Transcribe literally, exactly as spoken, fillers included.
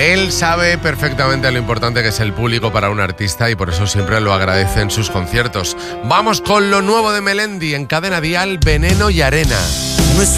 Él sabe perfectamente lo importante que es el público para un artista y por eso siempre lo agradece en sus conciertos. Vamos con lo nuevo de Melendi en Cadena Dial, Veneno y Arena.